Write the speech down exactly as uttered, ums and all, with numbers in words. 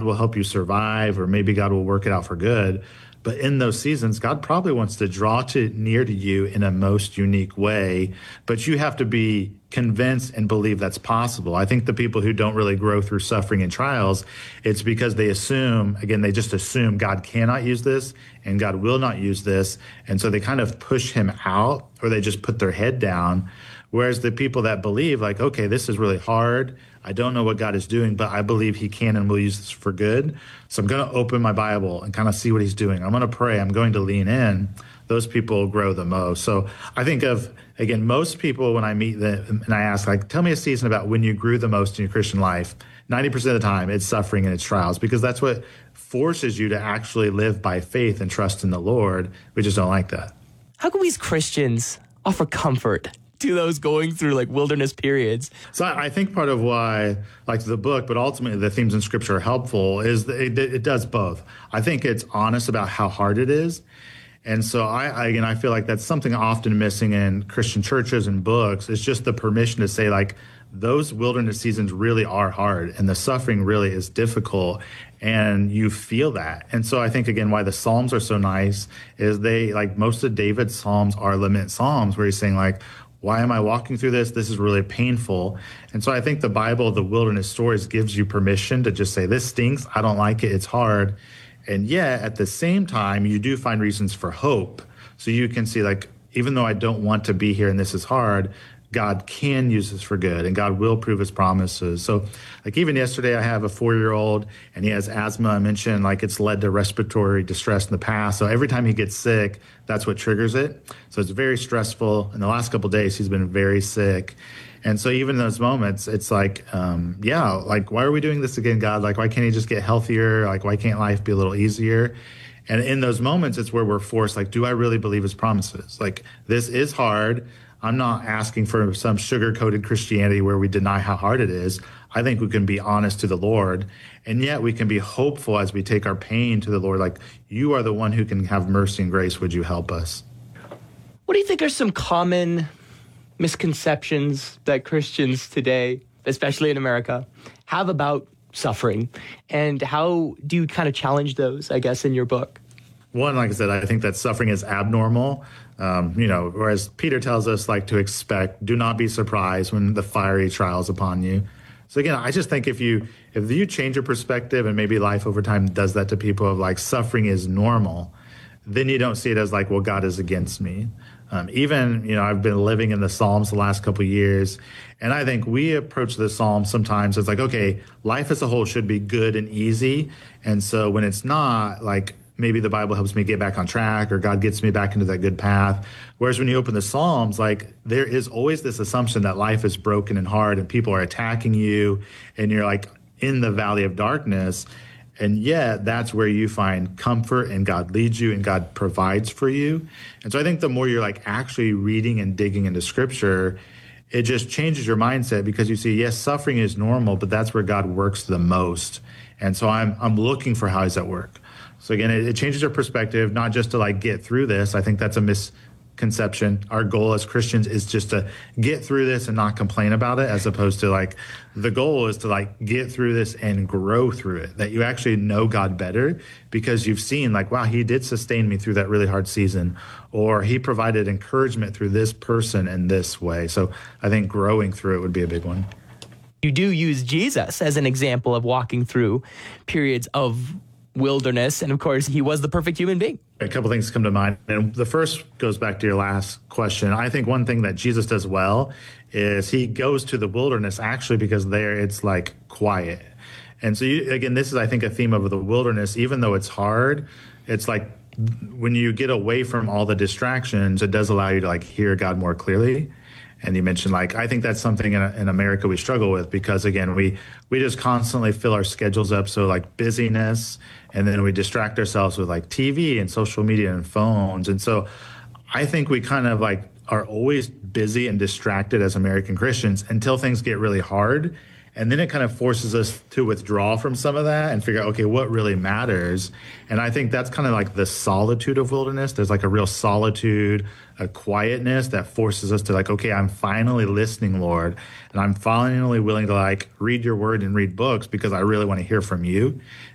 will help you survive, or maybe God will work it out for good. But in those seasons, God probably wants to draw to near to you in a most unique way. But you have to be convinced and believe that's possible. I think the people who don't really grow through suffering and trials, it's because they assume, again, they just assume God cannot use this and God will not use this. And so they kind of push him out, or they just put their head down. Whereas the people that believe, like, okay, this is really hard. I don't know what God is doing, but I believe he can and will use this for good. So I'm going to open my Bible and kind of see what he's doing. I'm going to pray. I'm going to lean in. Those people grow the most. So I think of, again, most people when I meet them and I ask, like, tell me a season about when you grew the most in your Christian life. ninety percent of the time it's suffering and it's trials, because that's what forces you to actually live by faith and trust in the Lord. We just don't like that. How can we as Christians offer comfort to those going through like wilderness periods? So I think part of why, like the book, but ultimately the themes in Scripture are helpful, is that it, it does both. I think it's honest about how hard it is. And so I, I, again, I feel like that's something often missing in Christian churches and books. It's just the permission to say, like, those wilderness seasons really are hard and the suffering really is difficult, and you feel that. And so I think, again, why the Psalms are so nice is they, like most of David's Psalms are lament Psalms, where he's saying, like, why am I walking through this? This is really painful. And so I think the Bible, the wilderness stories, gives you permission to just say, this stinks. I don't like it. It's hard. And yet, at the same time, you do find reasons for hope. So you can see, like, even though I don't want to be here and this is hard, God can use this for good, and God will prove his promises. So, like, even yesterday, I have a four-year-old, and he has asthma. I mentioned, like, it's led to respiratory distress in the past. So every time he gets sick, that's what triggers it. So it's very stressful. In the last couple of days, he's been very sick. And so even in those moments, it's like, um, yeah, like, why are we doing this again, God? Like, why can't he just get healthier? Like, why can't life be a little easier? And in those moments, it's where we're forced, like, do I really believe his promises? Like, this is hard. I'm not asking for some sugar-coated Christianity where we deny how hard it is. I think we can be honest to the Lord, and yet we can be hopeful as we take our pain to the Lord. Like, you are the one who can have mercy and grace. Would you help us? What do you think are some common misconceptions that Christians today, especially in America, have about suffering? And how do you kind of challenge those, I guess, in your book? One, like I said, I think that suffering is abnormal. Um, you know, whereas Peter tells us, like, to expect, do not be surprised when the fiery trials upon you. So again, I just think if you if you change your perspective, and maybe life over time does that to people, of like, suffering is normal, then you don't see it as like, well, God is against me. Um, even, you know, I've been living in the Psalms the last couple of years, and I think we approach the Psalms sometimes as like, okay, life as a whole should be good and easy. And so when it's not, like, maybe the Bible helps me get back on track, or God gets me back into that good path. Whereas when you open the Psalms, like, there is always this assumption that life is broken and hard and people are attacking you and you're like in the valley of darkness. And yet that's where you find comfort, and God leads you and God provides for you. And so I think the more you're like actually reading and digging into Scripture, it just changes your mindset, because you see, yes, suffering is normal, but that's where God works the most. And so I'm I'm looking for how he's at work. So again, it, it changes your perspective, not just to like get through this. I think that's a misconception. Our goal as Christians is just to get through this and not complain about it, as opposed to like the goal is to like get through this and grow through it, that you actually know God better because you've seen like, wow, he did sustain me through that really hard season, or he provided encouragement through this person in this way. So I think growing through it would be a big one. You do use Jesus as an example of walking through periods of wilderness, and of course, he was the perfect human being. A couple things come to mind, and the first goes back to your last question. I think one thing that Jesus does well is he goes to the wilderness actually because there it's like quiet. And so you, again, this is, I think, a theme of the wilderness. Even though it's hard, it's like when you get away from all the distractions, it does allow you to like hear God more clearly. And you mentioned, like, I think that's something in, in America we struggle with, because, again, we, we just constantly fill our schedules up. So, like, busyness, and then we distract ourselves with, like, T V and social media and phones. And so I think we kind of, like, are always busy and distracted as American Christians until things get really hard. And then it kind of forces us to withdraw from some of that and figure out, okay, what really matters? And I think that's kind of like the solitude of wilderness. There's like a real solitude, a quietness that forces us to like, okay, I'm finally listening, Lord. And I'm finally willing to like read your word and read books because I really want to hear from you.